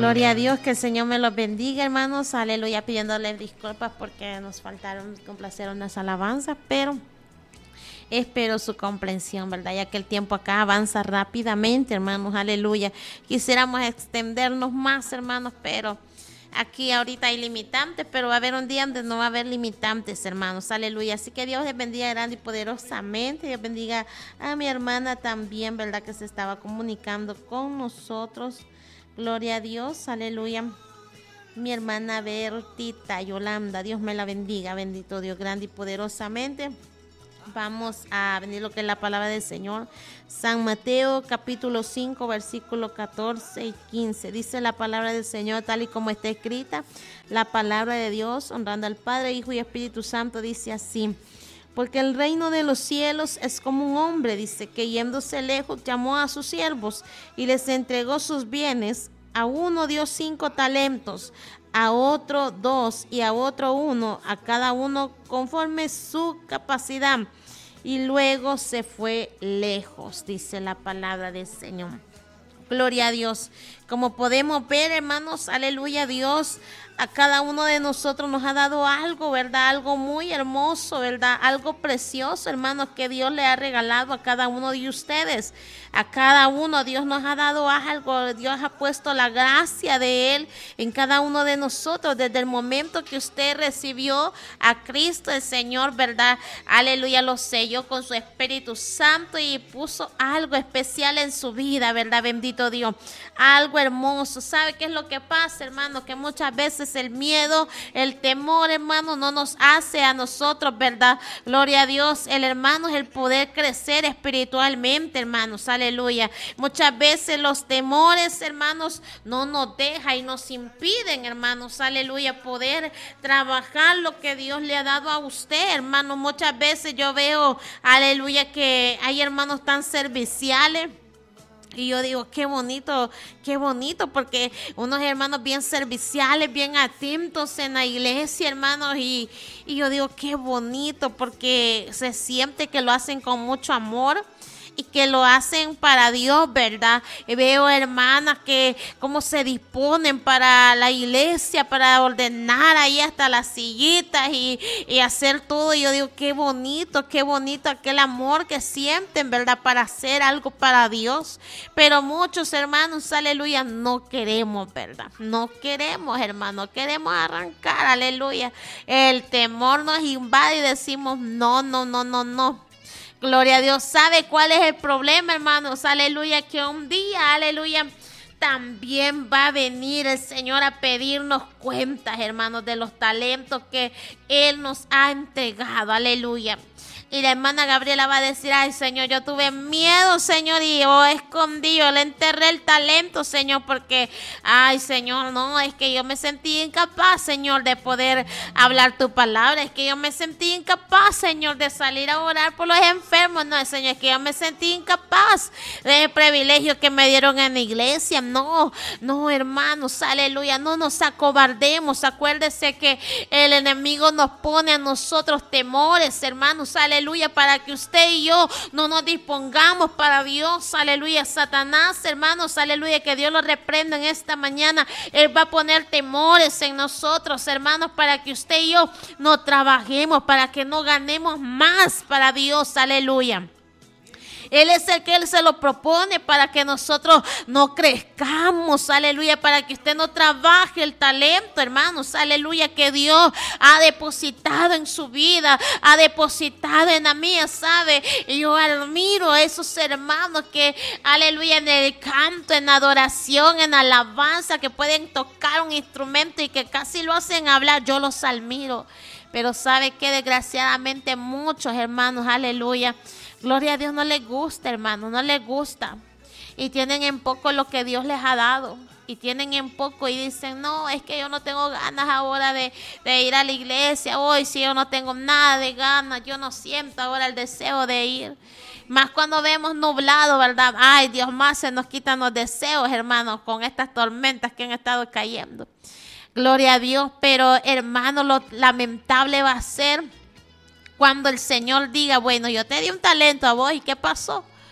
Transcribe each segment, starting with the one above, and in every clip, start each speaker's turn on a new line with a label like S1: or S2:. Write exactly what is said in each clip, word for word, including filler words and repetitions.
S1: Gloria a Dios, que el Señor me los bendiga, hermanos. Aleluya, pidiéndoles disculpas porque nos faltaron complacer unas alabanzas, pero espero su comprensión, ¿verdad? Ya que el tiempo acá avanza rápidamente, hermanos. Aleluya. Quisiéramos extendernos más, hermanos, pero aquí ahorita hay limitantes, pero va a haber un día donde no va a haber limitantes, hermanos. Aleluya. Así que Dios les bendiga grande y poderosamente. Dios bendiga a mi hermana también, ¿verdad? Que se estaba comunicando con nosotros. Gloria a Dios. Aleluya. Mi hermana Bertita Yolanda. Dios me la bendiga. Bendito Dios grande y poderosamente. Vamos a venir lo que es la palabra del Señor. San Mateo capítulo cinco versículo catorce y quince. Dice la palabra del Señor tal y como está escrita. La palabra de Dios, honrando al Padre, Hijo y Espíritu Santo, dice así. Porque el reino de los cielos es como un hombre, dice, que yéndose lejos llamó a sus siervos y les entregó sus bienes. A uno dio cinco talentos, a otro dos y a otro uno, a cada uno conforme su capacidad. Y luego se fue lejos, dice la palabra del Señor. Gloria a Dios. Como podemos ver, hermanos, aleluya, Dios a cada uno de nosotros nos ha dado algo, ¿verdad? Algo muy hermoso, ¿verdad? Algo precioso, hermanos, que Dios le ha regalado a cada uno de ustedes. A cada uno Dios nos ha dado algo. Dios ha puesto la gracia de Él en cada uno de nosotros. Desde el momento que usted recibió a Cristo el Señor, ¿verdad? Aleluya, lo selló con su Espíritu Santo y puso algo especial en su vida, ¿verdad? Bendito Dios. Algo hermoso. ¿Sabe qué es lo que pasa, hermanos? Que muchas veces el miedo, el temor, hermano, no nos hace a nosotros, ¿verdad? Gloria a Dios. El hermano es el poder crecer espiritualmente, hermanos. Aleluya. Muchas veces los temores, hermanos, no nos dejan y nos impiden, hermanos. Aleluya. Poder trabajar lo que Dios le ha dado a usted, hermano. Muchas veces yo veo, aleluya, que hay hermanos tan serviciales. Y yo digo, qué bonito, qué bonito, porque unos hermanos bien serviciales, bien atentos en la iglesia, hermanos, y, y yo digo, qué bonito, porque se siente que lo hacen con mucho amor y que lo hacen para Dios, ¿verdad? Y veo hermanas que cómo se disponen para la iglesia, para ordenar ahí hasta las sillitas y, y hacer todo. Y yo digo, qué bonito, qué bonito aquel amor que sienten, ¿verdad? Para hacer algo para Dios. Pero muchos hermanos, aleluya, no queremos, ¿verdad? No queremos, hermanos, queremos arrancar, aleluya. El temor nos invade y decimos, no, no, no, no, no. Gloria a Dios. ¿Sabe cuál es el problema, hermanos? Aleluya, que un día, aleluya, también va a venir el Señor a pedirnos cuentas, hermanos, de los talentos que Él nos ha entregado. Aleluya. Y la hermana Gabriela va a decir, ay, Señor, yo tuve miedo, Señor, y yo escondí, yo le enterré el talento, Señor, porque, ay, Señor, no, es que yo me sentí incapaz, Señor, de poder hablar tu palabra. Es que yo me sentí incapaz, Señor, de salir a orar por los enfermos. No, Señor, es que yo me sentí incapaz del privilegio que me dieron en la iglesia. No, no, hermanos, aleluya, no nos acobardemos. Acuérdese que el enemigo nos pone a nosotros temores, hermanos, aleluya. Aleluya, para que usted y yo no nos dispongamos para Dios, aleluya. Satanás, hermanos, aleluya, que Dios lo reprenda en esta mañana. Él va a poner temores en nosotros, hermanos, para que usted y yo no trabajemos, para que no ganemos más para Dios, aleluya. Él es el que Él se lo propone para que nosotros no crezcamos, aleluya, para que usted no trabaje el talento, hermanos, aleluya, que Dios ha depositado en su vida, ha depositado en la mía, ¿sabe? Y yo admiro a esos hermanos que, aleluya, en el canto, en adoración, en alabanza, que pueden tocar un instrumento y que casi lo hacen hablar. Yo los admiro, pero ¿sabe qué? Desgraciadamente muchos hermanos, aleluya, gloria a Dios, no les gusta, hermano, no les gusta. Y tienen en poco lo que Dios les ha dado. Y tienen en poco y dicen, no, es que yo no tengo ganas ahora de, de ir a la iglesia. Hoy si yo no tengo nada de ganas, yo no siento ahora el deseo de ir. Más cuando vemos nublado, ¿verdad? Ay, Dios, más se nos quitan los deseos, hermanos, con estas tormentas que han estado cayendo. Gloria a Dios, pero hermano, lo lamentable va a ser cuando el Señor diga, bueno, yo te di un talento a vos, ¿y qué pasó?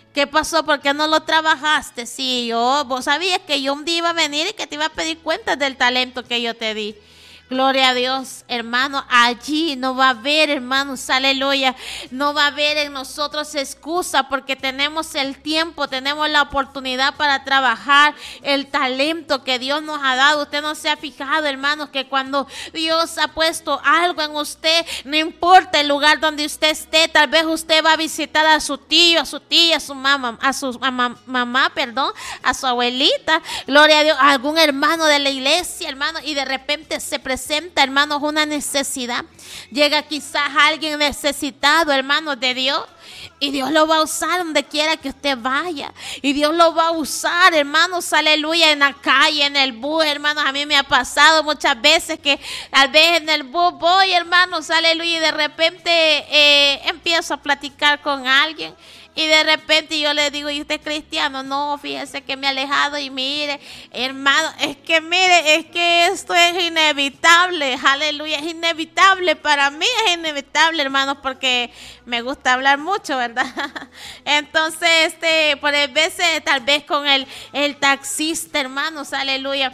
S1: ¿Qué pasó? ¿Por qué no lo trabajaste? Sí, yo, vos sabías que yo un día iba a venir y que te iba a pedir cuentas del talento que yo te di. Gloria a Dios, hermano, allí no va a haber, hermanos, aleluya, no va a haber en nosotros excusa porque tenemos el tiempo, tenemos la oportunidad para trabajar el talento que Dios nos ha dado. Usted no se ha fijado, hermanos, que cuando Dios ha puesto algo en usted, no importa el lugar donde usted esté, tal vez usted va a visitar a su tío, a su tía, a su mamá, a su mamá, mamá, perdón, a su abuelita, gloria a Dios, a algún hermano de la iglesia, hermano, y de repente se presenta presenta, hermanos, una necesidad. Llega quizás alguien necesitado, hermanos, de Dios. Y Dios lo va a usar donde quiera que usted vaya. Y Dios lo va a usar, hermanos, aleluya, en la calle, en el bus, hermanos. A mí me ha pasado muchas veces que tal vez en el bus voy, hermanos, aleluya, y de repente eh, empiezo a platicar con alguien. Y de repente yo le digo, ¿y usted es cristiano? No, fíjese que me he alejado y mire, hermano, es que mire, es que esto es inevitable, aleluya, es inevitable, para mí es inevitable, hermanos, porque me gusta hablar mucho, ¿verdad? Entonces, este, por veces, tal vez con el, el taxista, hermanos, aleluya,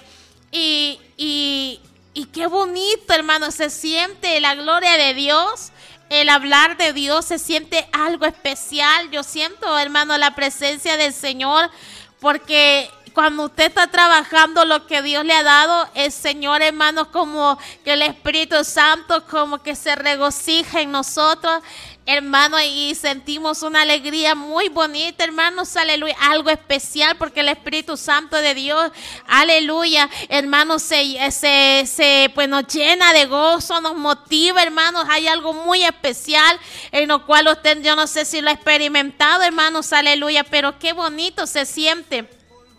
S1: y, y, y qué bonito, hermanos, se siente la gloria de Dios. El hablar de Dios se siente algo especial. Yo siento, hermano, la presencia del Señor, porque cuando usted está trabajando lo que Dios le ha dado, el Señor, hermanos, como que el Espíritu Santo como que se regocija en nosotros, hermano, y sentimos una alegría muy bonita, hermanos, aleluya, algo especial, porque el Espíritu Santo de Dios, aleluya, hermanos, se, se, se pues nos llena de gozo, nos motiva, hermanos, hay algo muy especial en lo cual usted, yo no sé si lo ha experimentado, hermanos, aleluya, pero qué bonito se siente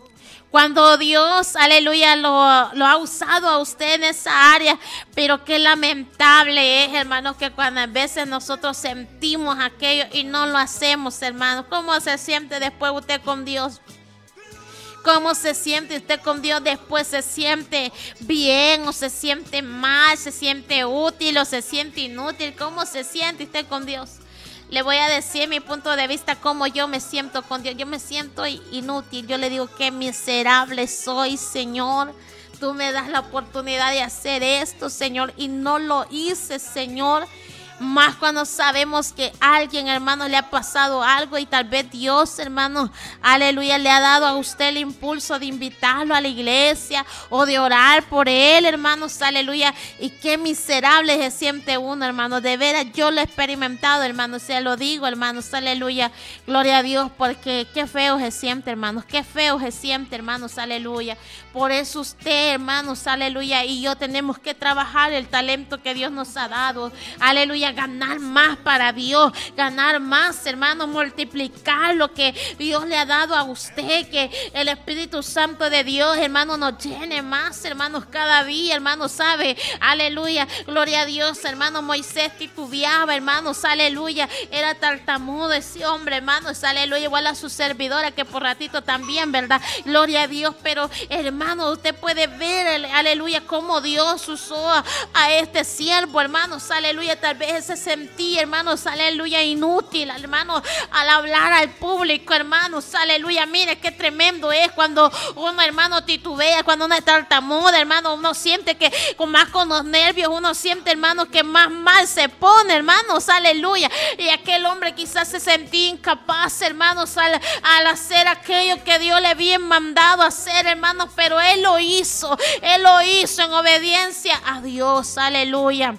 S1: cuando Dios, aleluya, lo, lo ha usado a usted en esa área. Pero qué lamentable es, hermanos, que cuando a veces nosotros sentimos aquello y no lo hacemos, hermanos. ¿Cómo se siente después usted con Dios? ¿Cómo se siente usted con Dios después? ¿Se siente bien o se siente mal? ¿Se siente útil o se siente inútil? ¿Cómo se siente usted con Dios? Le voy a decir mi punto de vista, cómo yo me siento con Dios. Yo me siento inútil. Yo le digo, qué miserable soy, Señor. Tú me das la oportunidad de hacer esto, Señor, y no lo hice, Señor. Más cuando sabemos que alguien, hermano, le ha pasado algo y tal vez Dios, hermano, aleluya, le ha dado a usted el impulso de invitarlo a la iglesia o de orar por él, hermanos, aleluya. Y qué miserable se siente uno, hermano. De veras, yo lo he experimentado, hermano, se lo digo, hermanos, aleluya. Gloria a Dios, porque qué feo se siente, hermanos, qué feo se siente, hermanos, aleluya. Por eso usted, hermanos, aleluya, y yo tenemos que trabajar el talento que Dios nos ha dado, aleluya. Ganar más para Dios, ganar más, hermano, multiplicar lo que Dios le ha dado a usted, que el Espíritu Santo de Dios, hermano, nos llene más, hermanos, cada día, hermano, sabe, aleluya, gloria a Dios, hermano. Moisés titubeaba, hermanos, aleluya, era tartamudo ese hombre, hermanos, aleluya, igual a su servidora que por ratito también, verdad, gloria a Dios. Pero hermano, usted puede ver, aleluya, cómo Dios usó a, a este siervo, hermanos, aleluya. Tal vez se sentía, hermanos, aleluya, inútil, hermanos, al hablar al público, hermanos, aleluya. Mire qué tremendo es cuando uno, hermano, titubea, cuando uno es tartamuda, hermano, uno siente que con más con los nervios, uno siente, hermanos, que más mal se pone, hermanos, aleluya. Y aquel hombre quizás se sentía incapaz, hermanos, al, al hacer aquello que Dios le había mandado hacer, hermanos, pero él lo hizo, él lo hizo en obediencia a Dios, aleluya.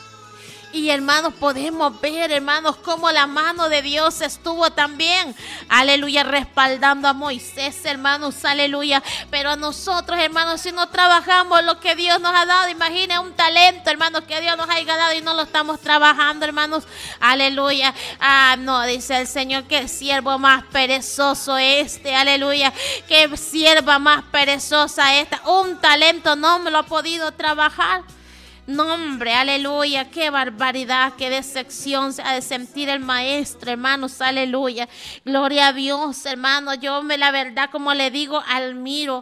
S1: Y hermanos, podemos ver, hermanos, cómo la mano de Dios estuvo también, aleluya, respaldando a Moisés, hermanos, aleluya. Pero a nosotros, hermanos, si no trabajamos lo que Dios nos ha dado, imagina un talento, hermanos, que Dios nos haya dado y no lo estamos trabajando, hermanos, aleluya. Ah, no, dice el Señor, que siervo más perezoso este, aleluya, que sierva más perezosa esta. Un talento no me lo ha podido trabajar. No, hombre, aleluya, qué barbaridad, qué decepción se ha de sentir el maestro, hermanos, aleluya. Gloria a Dios, hermano. Yo me, la verdad, como le digo, admiro,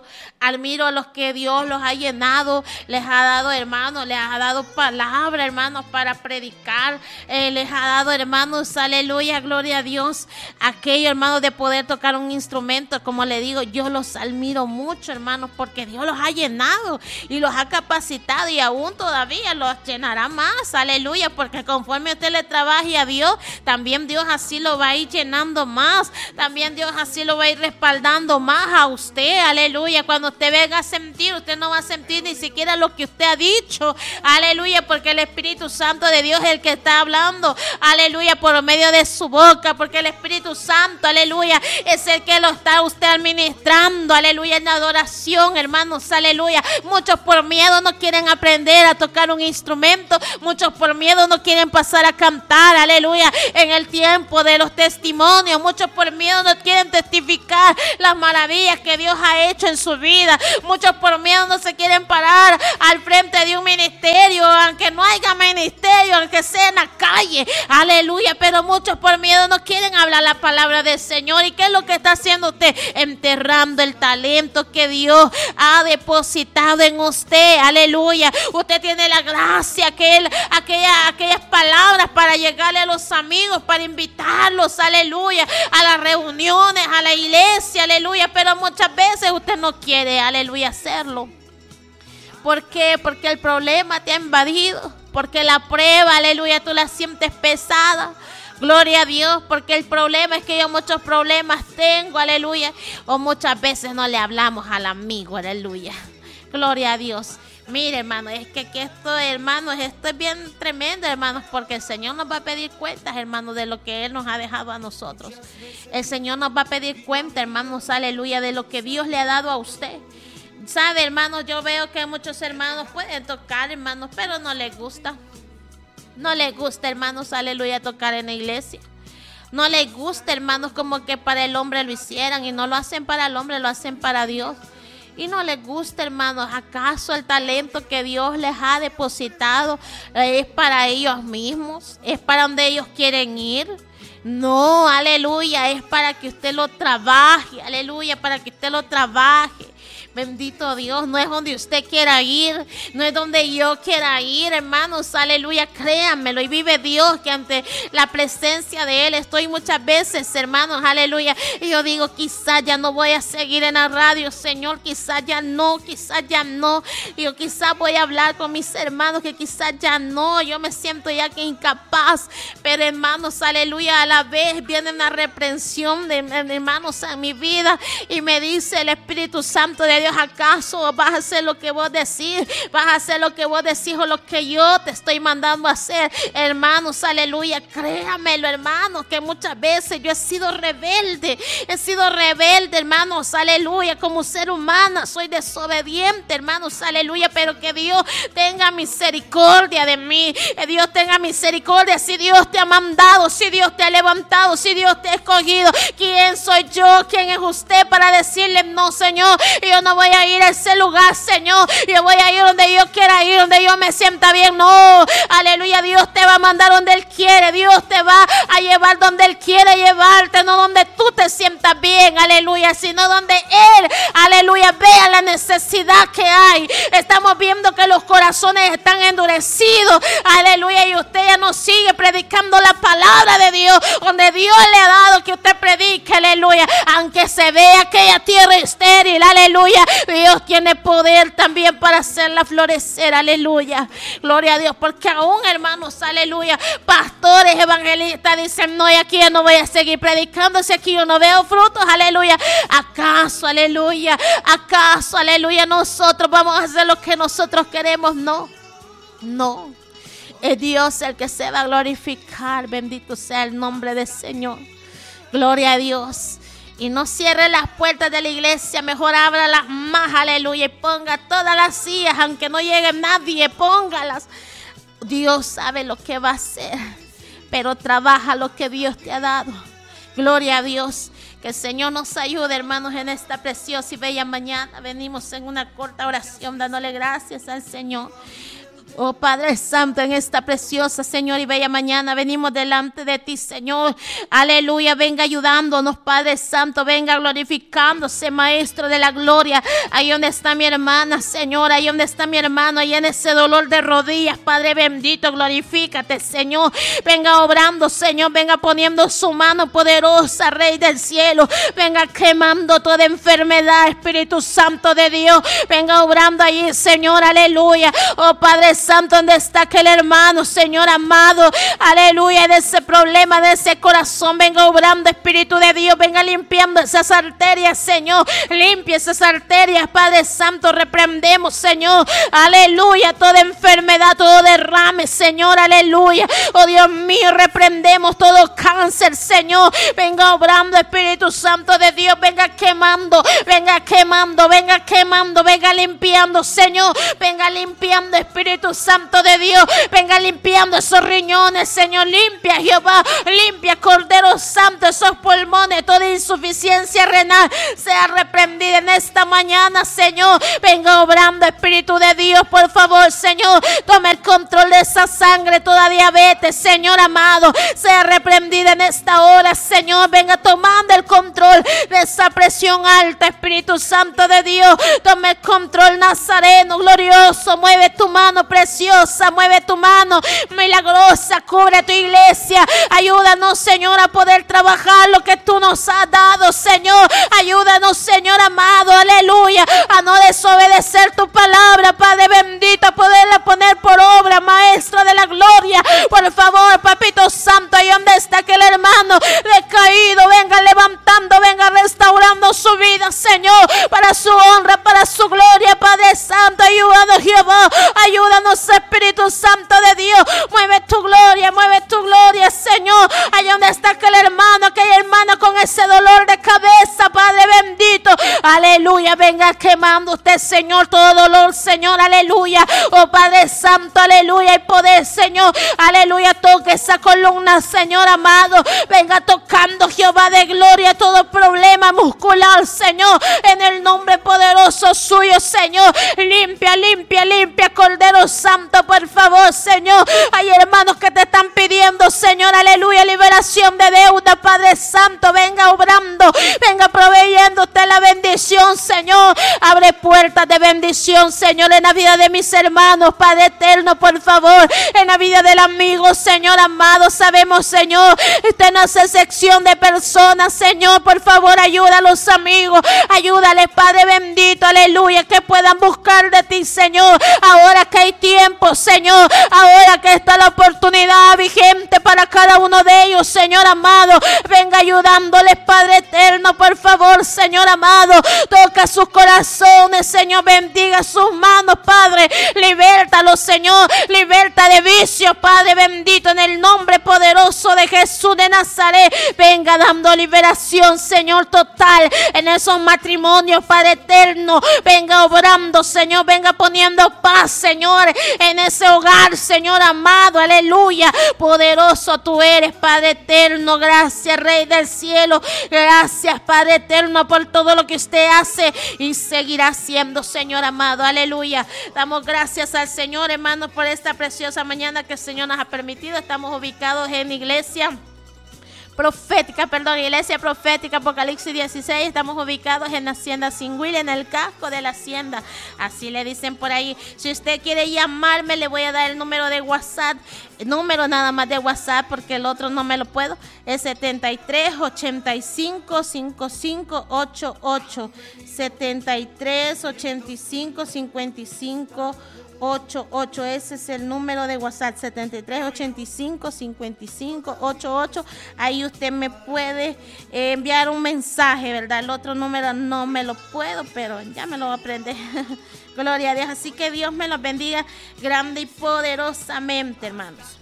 S1: Admiro a los que Dios los ha llenado, les ha dado, hermanos, les ha dado palabra, hermanos, para predicar, eh, les ha dado, hermanos, aleluya, gloria a Dios, aquello, hermanos, de poder tocar un instrumento. Como le digo, yo los admiro mucho, hermanos, porque Dios los ha llenado y los ha capacitado, y aún todavía los llenará más, aleluya, porque conforme usted le trabaje a Dios, también Dios así lo va a ir llenando más, también Dios así lo va a ir respaldando más a usted, aleluya. Cuando usted venga a sentir, usted no va a sentir ni siquiera lo que usted ha dicho, aleluya, porque el Espíritu Santo de Dios es el que está hablando, aleluya, por medio de su boca, porque el Espíritu Santo, aleluya, es el que lo está usted administrando, aleluya, en adoración, hermanos, aleluya. Muchos por miedo no quieren aprender a tocar un instrumento, muchos por miedo no quieren pasar a cantar, aleluya, en el tiempo de los testimonios, muchos por miedo no quieren testificar las maravillas que Dios ha hecho en su vida, muchos por miedo no se quieren parar al frente de un ministerio, aunque no haya ministerio, aunque sea en la calle, aleluya, pero muchos por miedo no quieren hablar la palabra del Señor. ¿Y qué es lo que está haciendo usted? Enterrando el talento que Dios ha depositado en usted, aleluya. Usted tiene la gracia, aquel, aquella, aquellas palabras para llegarle a los amigos, para invitarlos, aleluya, a las reuniones, a la iglesia, aleluya, pero muchas veces usted no quiere, aleluya, hacerlo. ¿Por qué? Porque el problema te ha invadido, porque la prueba, aleluya, tú la sientes pesada. Gloria a Dios, porque el problema es que yo muchos problemas tengo, aleluya, o muchas veces no le hablamos al amigo, aleluya. Gloria a Dios. Mire, hermano, es que, que esto, hermanos, esto es bien tremendo, hermanos, porque el Señor nos va a pedir cuentas, hermanos, de lo que Él nos ha dejado a nosotros. El Señor nos va a pedir cuenta, hermanos, aleluya, de lo que Dios le ha dado a usted. ¿Sabe, hermanos? Yo veo que muchos hermanos pueden tocar, hermanos, pero no les gusta. No les gusta, hermanos, aleluya, tocar en la iglesia. No les gusta, hermanos, como que para el hombre lo hicieran, y no lo hacen para el hombre, lo hacen para Dios. Y no les gusta, hermanos, ¿acaso el talento que Dios les ha depositado es para ellos mismos? ¿Es para donde ellos quieren ir? No, aleluya, es para que usted lo trabaje, aleluya, para que usted lo trabaje. Bendito Dios, no es donde usted quiera ir, no es donde yo quiera ir, hermanos, aleluya, créanmelo, y vive Dios que ante la presencia de Él estoy muchas veces, hermanos, aleluya, y yo digo, quizás ya no voy a seguir en la radio, Señor, quizás ya no, quizás ya no, yo quizás voy a hablar con mis hermanos, que quizás ya no, yo me siento ya que incapaz, pero hermanos, aleluya, a la vez viene una reprensión de hermanos en mi vida, y me dice el Espíritu Santo de Dios, ¿acaso vas a hacer lo que vos decís? ¿Vas a hacer lo que vos decís o lo que yo te estoy mandando a hacer? Hermanos, aleluya, créamelo, hermanos, que muchas veces yo he sido rebelde, he sido rebelde, hermanos, aleluya, como ser humana, soy desobediente, hermanos, aleluya, pero que Dios tenga misericordia de mí, que Dios tenga misericordia. Si Dios te ha mandado, si Dios te ha levantado, si Dios te ha escogido, ¿quién soy yo? ¿Quién es usted para decirle no, Señor? Yo no voy a ir a ese lugar, Señor, yo voy a ir donde yo quiera ir, donde yo me sienta bien. No, aleluya, Dios te va a mandar donde Él quiere, Dios te va a llevar donde Él quiere llevarte, no donde tú te sientas bien, aleluya, sino donde Él, aleluya, vea la necesidad que hay. Estamos viendo que los corazones están endurecidos, aleluya, y usted ya no sigue predicando la palabra de Dios, donde Dios le ha dado que usted predique, aleluya, aunque se vea aquella tierra estéril, aleluya, Dios tiene poder también para hacerla florecer, aleluya, gloria a Dios, porque aún, hermanos, aleluya, pastores, evangelistas dicen, no, y aquí yo no voy a seguir predicando, si aquí yo no veo frutos, aleluya. ¿Acaso, aleluya, acaso, aleluya, nosotros vamos a hacer lo que nosotros queremos? No, no, es Dios el que se va a glorificar, bendito sea el nombre del Señor, gloria a Dios. Y no cierre las puertas de la iglesia, mejor ábralas más, aleluya, y ponga todas las sillas, aunque no llegue nadie, póngalas. Dios sabe lo que va a hacer, pero trabaja lo que Dios te ha dado. Gloria a Dios. Que el Señor nos ayude, hermanos, en esta preciosa y bella mañana. Venimos en una corta oración dándole gracias al Señor. Oh Padre Santo, en esta preciosa, Señor, y bella mañana venimos delante de ti, Señor. Aleluya, venga ayudándonos, Padre Santo, venga glorificándose, Maestro de la gloria. Ahí donde está mi hermana, Señor, ahí donde está mi hermano, ahí en ese dolor de rodillas, Padre bendito, glorifícate, Señor. Venga obrando, Señor, venga poniendo su mano poderosa, Rey del cielo. Venga quemando toda enfermedad, Espíritu Santo de Dios. Venga obrando allí, Señor, aleluya. Oh Padre Santo, donde está aquel hermano, Señor amado, aleluya, de ese problema, de ese corazón, venga obrando, Espíritu de Dios, venga limpiando esas arterias, Señor, limpia esas arterias, Padre Santo, reprendemos, Señor, aleluya, toda enfermedad, todo derrame, Señor, aleluya, oh Dios mío, reprendemos todo cáncer, Señor, venga obrando, Espíritu Santo de Dios, venga quemando, venga quemando, venga quemando, venga limpiando, Señor, venga limpiando, Espíritu Santo de Dios, venga limpiando esos riñones, Señor, limpia, Jehová, limpia, Cordero Santo, esos pulmones, toda insuficiencia renal sea reprendida en esta mañana, Señor, venga obrando, Espíritu de Dios, por favor, Señor, tome el control de esa sangre, toda diabetes, Señor amado, sea reprendida en esta hora, Señor, venga tomando el control de esa presión alta, Espíritu Santo de Dios, tome el control, Nazareno, glorioso, mueve tu mano preciosa, mueve tu mano milagrosa, cubre tu iglesia, ayúdanos, Señor, a poder trabajar lo que tú nos has dado, Señor, ayúdanos, Señor amado, aleluya, a no desobedecer tu palabra, Padre bendito, a poderla poner por obra, Maestro de la gloria, por favor, Papito Santo, ahí donde está aquel hermano decaído, venga levantando, venga restaurando su vida, Señor, para su honra, para su gloria, Padre Santo, ayúdanos, Jehová, ayúdanos, Espíritu Santo de Dios, mueve tu gloria, mueve tu gloria, Señor, ahí donde está aquel hermano, aquella hermana con ese dolor de cabeza, Padre bendito, aleluya, venga quemando usted, Señor, todo dolor, Señor, aleluya, oh Padre Santo, aleluya, y poder, Señor, aleluya, toque esa columna, Señor amado, venga tocando, Jehová de gloria, todo problema muscular, Señor, en el nombre poderoso suyo, Señor, limpia, limpia, limpia, Cordero Santo, por favor, Señor, hay hermanos que te están pidiendo, Señor, aleluya, liberación de deuda, Padre Santo, venga obrando, venga proveyendo usted la bendición, Señor, abre puertas de bendición, Señor, en la vida de mis hermanos, Padre eterno, por favor, en la vida del amigo, Señor amado, sabemos, Señor, usted no hace sección de personas, Señor, por favor, ayuda a los amigos, ayúdale, Padre bendito, aleluya, que puedan buscar de ti, Señor, ahora que hay tiempo, Señor, ahora que está la oportunidad vigente para cada uno de ellos, Señor amado, venga ayudándoles, Padre eterno, por favor, Señor amado, toca sus corazones, Señor, bendiga sus manos, Padre, libértalos, Señor, liberta de vicios, Padre bendito, en el nombre poderoso de Jesús de Nazaret, venga dando liberación, Señor, total, en esos matrimonios, Padre eterno, venga obrando, Señor, venga poniendo paz, Señor, en ese hogar, Señor amado, aleluya, poderoso tú eres, Padre eterno, gracias, Rey del cielo, gracias, Padre eterno, por todo lo que usted hace y seguirá haciendo, Señor amado, aleluya, damos gracias al Señor, hermanos, por esta preciosa mañana que el Señor nos ha permitido. Estamos ubicados en iglesia profética, perdón, iglesia profética, Apocalipsis dieciséis, estamos ubicados en la hacienda Singüil, en el casco de la hacienda, así le dicen por ahí. Si usted quiere llamarme, le voy a dar el número de WhatsApp, el número nada más de WhatsApp, porque el otro no me lo puedo, es setenta y tres, ochenta y cinco, cincuenta y cinco, ochenta y ocho, setenta y tres, ochenta y cinco, cincuenta y cinco, ochenta y ocho, ese es el número de WhatsApp, setenta y tres, ochenta y cinco, cincuenta y cinco, ochenta y ocho, ahí usted me puede eh, enviar un mensaje, ¿verdad? El otro número no me lo puedo, pero ya me lo voy a aprender. Gloria a Dios, así que Dios me los bendiga grande y poderosamente, hermanos.